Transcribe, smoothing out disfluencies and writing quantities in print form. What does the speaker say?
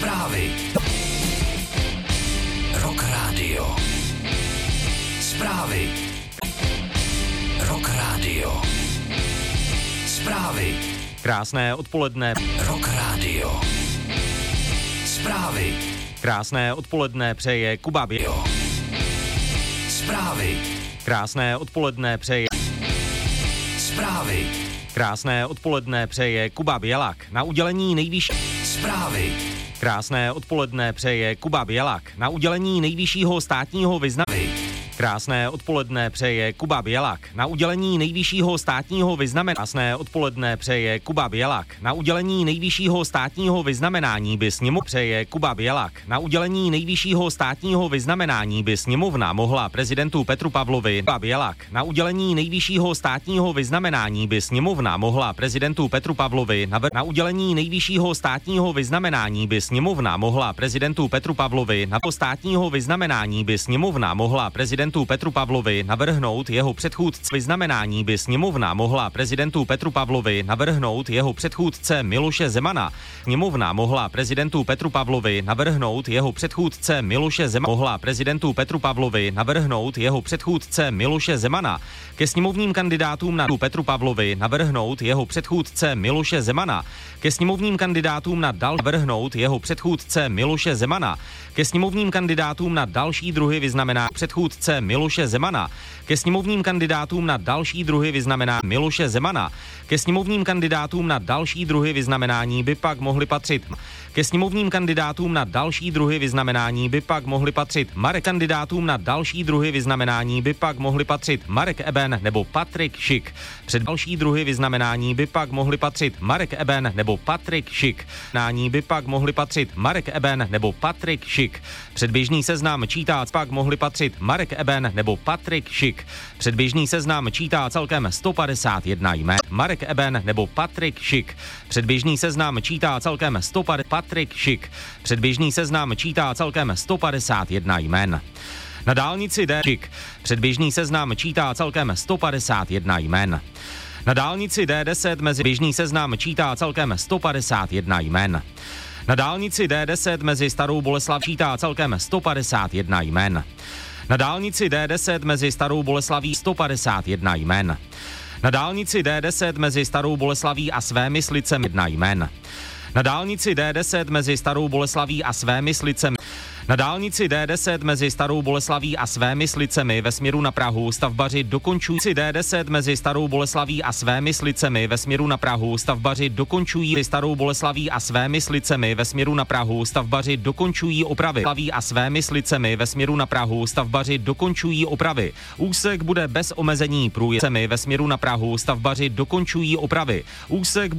Zprávy. Rock Radio. Zprávy. Rock Radio. Zprávy. Krásné odpoledne. Rock Radio. Zprávy. Krásné odpoledne přeje Kuba Jo. Zprávy. Krásné odpoledne přeje. Zprávy. Krásné odpoledne přeje Kuba Bělak. Na udělení nejvyšší. Zprávy. Krásné odpoledne přeje Kuba Bělak. Na udělení nejvyššího státního vyznamenání. Krásné odpoledne přeje Kuba Bělak. Na udělení nejvyššího státního vyznamenání. Krásné odpoledne přeje Kuba Bělak. Na udělení nejvyššího státního vyznamenání by sněmovna přeje Kuba Bělak. Na udělení nejvyššího státního vyznamenání by sněmovna mohla prezidentu Petru Pavlovi. Kuba Bělak. Na udělení nejvyššího státního vyznamenání by sněmovna mohla prezidentu Petru Pavlovi. Na udělení nejvyššího státního vyznamenání by sněmovna mohla prezidentu Petru Pavlovi. Na státního vyznamenání by sněmovna mohla prezidentu Petru Pavlovi navrhnout jeho předchůdce. Vyznamenání by sněmovna mohla prezidentu Petru Pavlovi navrhnout jeho předchůdce Miloše Zemana. Sněmovna mohla prezidentu Petru Pavlovi navrhnout jeho předchůdce Miloše Zemana. Mohla prezidentu Petru Pavlovi navrhnout jeho předchůdce Miloše Zemana. Ke sněmovním kandidátům na Petru Pavlovi navrhnout jeho předchůdce Miloše Zemana. Ke sněmovním kandidátům na navrhnout jeho předchůdce Miloše Zemana. Ke sněmovním kandidátům na další druhy vyznamená předchůdce Miloše Zemana. Ke sněmovním kandidátům na další druhy vyznamená Miloše Zemana. Ke sněmovním kandidátům na další druhy vyznamenání by pak mohly patřit. Ke sněmovním kandidátům na další druhy vyznamenání by pak mohly patřit Marek. Kandidátům na další druhy vyznamenání by pak mohly patřit Marek Eben nebo Patrik Šik. Před další druhy vyznamenání by pak mohly patřit Marek Eben nebo Patrik Šik. Nání by pak mohly patřit Marek Eben nebo Patrik Šik. Předběžný seznam čítá pak mohly patřit Marek Eben nebo Patrik Šik. Předběžný seznam čítá celkem 151 jmén. Marek Eben nebo Patrik Šik. Předběžný seznam čítá celkem 150 Patrik Šik. Předběžný seznam čítá celkem 151 jmén. Na dálnici D Šik. Předběžný seznam čítá celkem 151 jmén. Na dálnici D10 mezi běžný seznam čítá celkem 151 jmén. Na dálnici D10 mezi Starou Boleslaví čítá celkem 151 jmén. Na dálnici D10 mezi Starou Boleslaví 151 jmén. Na dálnici D10 mezi Starou Boleslaví a Svémyslicem 1 jmén. Na dálnici D10 mezi Starou Boleslaví a Svémyslicem. Na dálnici D10 mezi Starou Boleslaví a Svémyslicemi ve směru na Prahu stavbaři dokončují D10 mezi Starou Boleslaví a Svémyslicemi ve směru na Prahu stavbaři dokončují Starou Boleslaví a Svémyslicemi ve směru na Prahu stavbaři dokončují opravy. A Svémyslicemi ve směru na Prahu stavbaři dokončují opravy. Úsek bude bez omezení průjezdemi ve směru na Prahu stavbaři dokončují opravy. Úsek